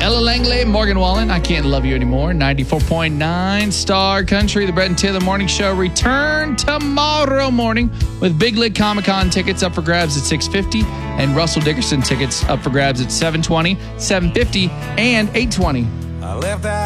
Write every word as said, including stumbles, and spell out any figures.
Ella Langley, Morgan Wallen, I Can't Love You Anymore. ninety-four point nine Star Country. The Brett and Taylor Morning Show return tomorrow morning with Big Lig Comic Con tickets up for grabs at six fifty and Russell Dickerson tickets up for grabs at seven twenty, seven fifty, and eight twenty. I left that